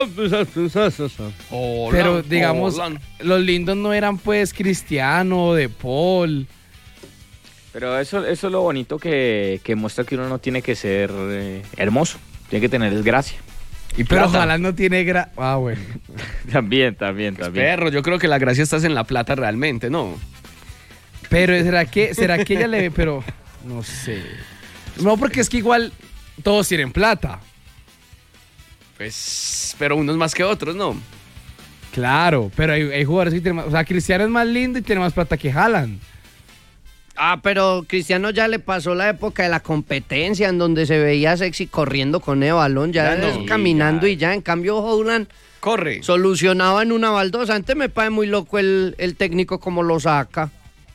Pero digamos, los lindos no eran pues Cristiano, De Paul. Pero eso es lo bonito que muestra que uno no tiene que ser hermoso, tiene que tener desgracia. Y pero ojalá no tiene bueno. También. Perro, yo creo que la gracia está en la plata realmente, ¿no? Pero ¿será que ella le ve? Pero no sé. No, porque es que igual todos tienen plata. Pues, pero unos más que otros, ¿no? Claro, pero hay jugadores que tienen más. O sea, Cristiano es más lindo y tiene más plata que Haaland. Pero Cristiano ya le pasó la época de la competencia en donde se veía sexy corriendo con el balón, ya es caminando y ya. En cambio, Haaland corre. Solucionaba en una baldosa. Antes me parece muy loco el técnico como lo saca.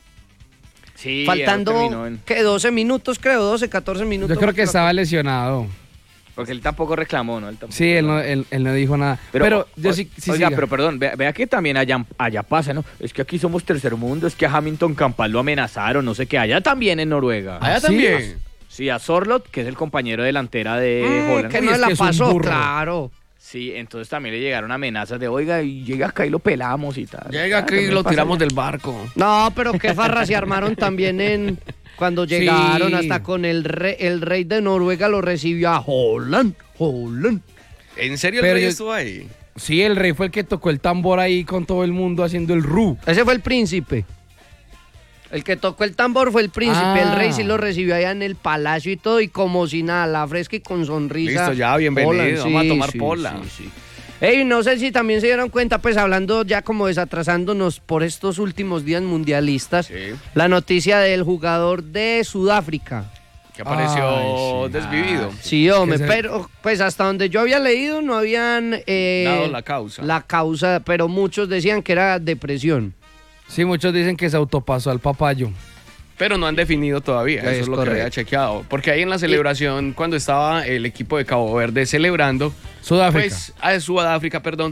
Sí, faltando, ¿qué? 12 minutos, creo, 12, 14 minutos. Yo creo que estaba lesionado. Porque él tampoco reclamó, ¿no? Sí, él no dijo nada. Pero yo sí. Oiga, pero perdón, vea que también allá pasa, ¿no? Es que aquí somos tercer mundo, es que a Hamilton Campal lo amenazaron, no sé qué. Allá también en Noruega. Allá también. Sí, a Sorloth, que es el compañero delantera de Holland. Que no la pasó, claro. Sí, entonces también le llegaron amenazas de, oiga, y llega acá y lo pelamos y tal. Llega acá y lo tiramos del barco. No, pero qué farra se armaron también cuando llegaron, hasta con el rey de Noruega lo recibió a Haaland. ¿En serio el rey estuvo ahí? Sí, el rey fue el que tocó el tambor ahí con todo el mundo haciendo el ru. Ese fue el príncipe. El que tocó el tambor fue el príncipe. El rey sí lo recibió allá en el palacio y todo, y como si nada, la fresca y con sonrisa. Listo, ya, bienvenido. Vamos a tomar pola. Sí. Ey, no sé si también se dieron cuenta, pues hablando ya como desatrasándonos por estos últimos días mundialistas, la noticia del jugador de Sudáfrica. Que apareció desvivido. Sí, hombre, pero pues hasta donde yo había leído no habían dado la causa. La causa, pero muchos decían que era depresión. Sí, muchos dicen que se autopasó al papayo. Pero no han definido todavía, eso es lo que había chequeado. Porque ahí en la celebración, cuando estaba el equipo de Cabo Verde celebrando... Sudáfrica, perdón.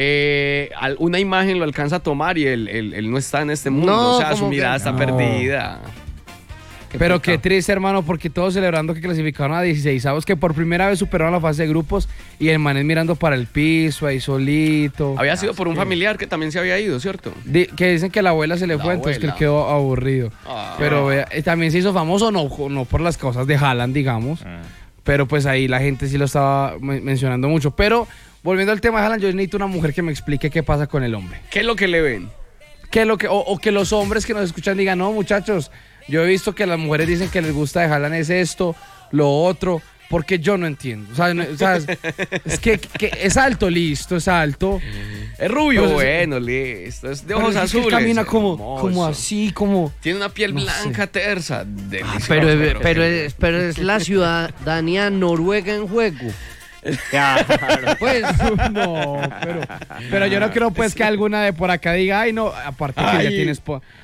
Una imagen lo alcanza a tomar y él no está en este mundo. No, o sea, su mirada está perdida. Pero qué triste, hermano, porque todos celebrando que clasificaron a 16avos, que por primera vez superaron la fase de grupos, y el man es mirando para el piso, ahí solito. Había sido por un familiar que también se había ido, ¿cierto? Que dicen que la abuela se le fue, entonces que él quedó aburrido. Pero también se hizo famoso, no por las cosas de Haaland, digamos, pero pues ahí la gente sí lo estaba mencionando mucho. Pero, volviendo al tema de Haaland, yo necesito una mujer que me explique qué pasa con el hombre. ¿Qué es lo que le ven? O que los hombres que nos escuchan digan, no, muchachos, yo he visto que las mujeres dicen que les gusta de Haaland es esto, lo otro, porque yo no entiendo. O sea, es que es alto, listo, es alto. Es rubio, bueno, listo. Es de ojos azules. Camina como así, como... Tiene una piel blanca, tersa. Pero es la ciudadanía noruega en juego. Claro. Pues no, pero yo no creo pues que alguna de por acá diga, ay no, aparte que ella tiene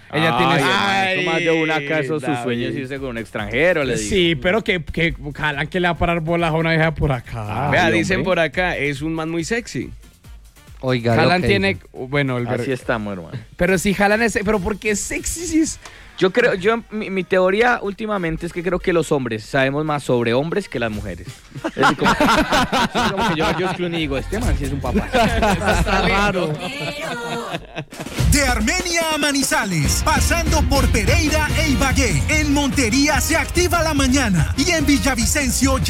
más de una acaso su sueño es irse con un extranjero, le digo. Sí, pero que Haaland que le va a parar bolas a una hija por acá. Vea, dicen por acá, es un man muy sexy. Oiga, Haaland tiene, bueno, así estamos, hermano. Pero si Haaland es, pero ¿por qué es sexy? Si es... Mi teoría últimamente es que creo que los hombres sabemos más sobre hombres que las mujeres. Es como que yo Clooney digo, este man sí es un papá. Está raro. De Armenia a Manizales, pasando por Pereira e Ibagué, en Montería se activa la mañana y en Villavicencio